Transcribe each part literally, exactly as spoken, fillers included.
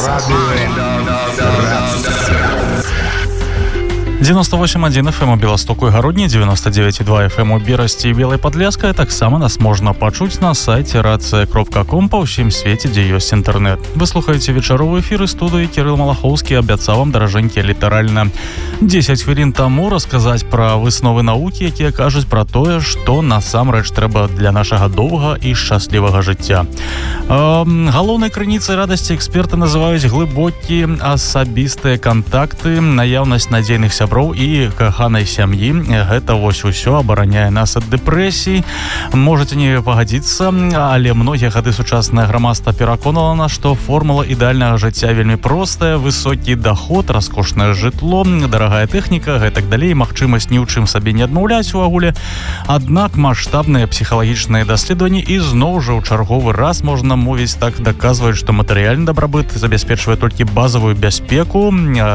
девяносто восемь и один эф эм у Беластоку и Гародні, девяносто девять и два эф эм у Берасці і Белай Падляскай. Таксама нас можна пачуць на сайце рацыя кропка ком па ўсім свеце, дзе ёсць інтэрнэт. Вы слухаеце вечаровы эфір і студыі Кірыл Малахоўскі абяцаў вам, даражэнькія, літаральна дзесяць хвілін таму расказаць пра высновы навукі, якія кажуць пра тое, што насамрэч трэба для нашага доўга і шчаслівага жыцця. Эм, галоўнай крыніцай радасці эксперты называюць глыбокія асабістыя кантакты, наяўнасць надзейных сяброў і каханай сям'і. Гэта вось усё абараняе нас ад дэпрэсій. Можаце не пагадзіцца, але многія гады сучаснае грамадства пераконала нас, што формула ідэальнага жыцця вельмі простая: высокі даход, раскошнае жытло, дарагая тэхніка, гэтак далей, магчымасць ні ў чым сабе не адмаўляць увагуле. Аднак маштабныя псіхалагічныя даследаванні і зноў жа ў чарговы раз, можна мовіць так, даказваюць, што матэрыяльны дабрабыт забяспечвае толькі базавую бяспеку.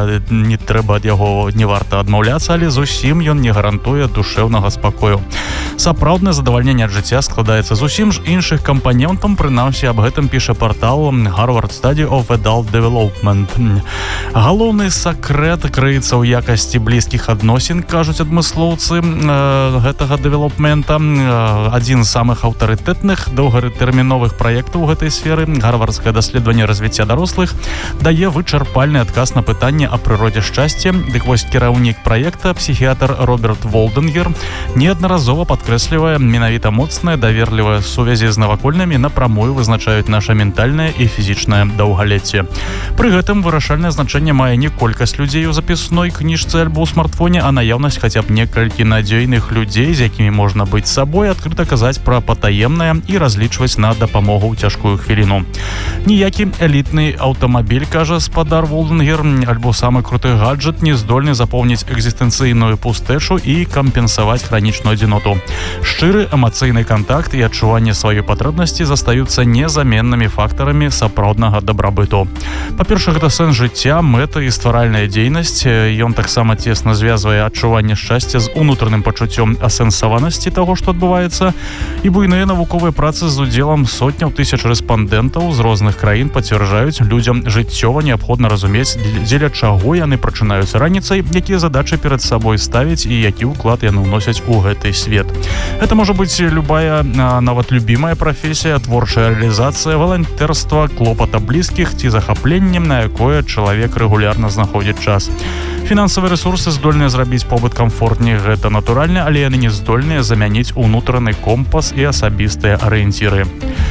Не трэба ад яго, не варта адмаўляцца, але зусім ён не гарантуе душэўнага спакою. Сапраўднае задавальненне ад жыцця складаецца зусім ж іншых кампанентаў, прынамсі аб гэтым піша партал Harvard Study of Adult Development. Галоўны сакрэт крыецца ў якасці блізкіх адносін, кажуць адмыслоўцы гэтага дэвелопмента. Адзін з самых аўтарытэтных доўгатэрміновых праектаў у гэтай сферы, гарвардскае даследаванне развіцця дарослых, дае вычарпальны адказ на пытанне о прыродзе шчасця. Дык вось кіраўнік праекта, псіхіятр Роберт Волденгер, неаднаразова падкрэслівае, менавіта моцныя даверлівыя сувязі з навакольнымі напрамую вызначаюць наша ментальнае і фізічнае даўгалецце. Пры гэтым вырашальнае значэнне мае не колькасць людзей у запісной кніжцы альбо ў смартфоне, а наяўнасць хаця б некалькі надзейных людзей, з якімі можна быць сабой, адкрыта казаць пра патаемнае і разлічваць на дапамогу ў цяжкую хвіліну. Ніякі элітны аўтамабіль, кажа спадар Волденгер, альбо самы круты гаджет не здольны запоўніць экзістэнцыйную пустэчу і кампенсаваць хранічную адзіноту. Шчыры эмацыйны кантакт і адчуванне сваёй патрэбнасці застаюцца незаменнымі фактарамі сапраўднага дабрабыту. Па-першае, гэта сэнс жыцця, мэта і стваральная дзейнасць. Ён таксама цесна звязвае адчуванне шчасця з унутраным пачуццём асэнсаванасці таго, што адбываецца. І буйныя навуковыя працы з удзелам сотняў тысяч рэспандэнтаў з розных краін пацвярджаюць, людзям жыццёва неабходна разумець, дзеля чаго яны прачынаюцца раніцай, якія задачы перад сабой ставіць і які ўклад яны ўносяць у гэты свет. Гэта можа быць любая, нават любімая прафесія, творчая рэалізацыя, валантэрства, клопата блізкіх ці захапленнем, на якое чалавек рэгулярна знаходзіць час. Фінансавыя рэсурсы здольныя зрабіць побыт камфортней, гэта натуральна, але яны не здольныя замяніць унутраны компас і асабістыя арыенціры.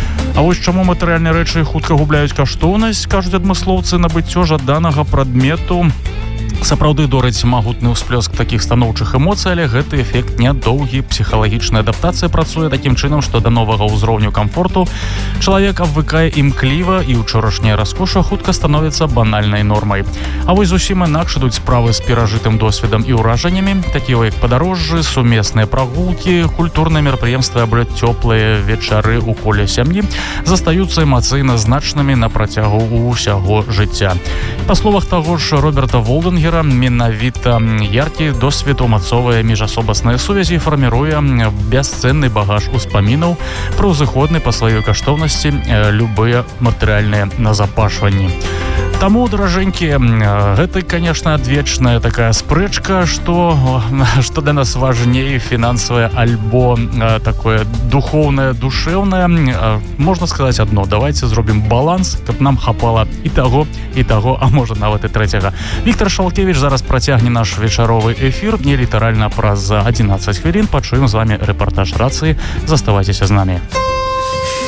А вось чаму матэрыяльныя рэчы хутка губляюць каштоўнасць, кажуць адмыслоўцы, набыццё жаданага прадмету сапраўды дораць магутны ўсплёск такіх станоўчых эмоцый, але гэты эфект нядоўгі. Псіхалагічная адаптацыя працуе такім чынам, што да новага ўзроўню камфорту чалавек абвыкае імкліва, і ўчорашняя раскоша хутка становіцца банальнай нормай. А вось зусім інакш ідуць справы з перажытым досведам і ўражаннямі, такія як падарожжы, сумесныя прагулкі, культурныя мерапрыемствы або цёплыя вечары ў коле сям'і застаюцца эмацыйна значнымі на працягу ўсяго жыцця. Па словах таго ж Роберта Волденгера, менавіта яркі досвед умацоўвае міжасобасныя сувязі і фарміруе бясцэнны багаж успамінаў пра ўзыходны па сваёй каштоўнасці любыя матэрыяльныя назапашванні. Таму, даражэнькі, гэта, конечно, адвечная такая спрэчка, што, што для нас важней, фінансавае альбо такое духоўнае, душэўнае. Можна сказаць адно: давайте зробім баланс, каб нам хапала і таго, і таго, а можа нават і трэцяга. Віктор Шалкевіч зараз працягне наш вечаровы эфір. Не літаральна праз адзінаццаць хвілін пачуем з вами рэпартаж рацыі. Заставайцеся з намі.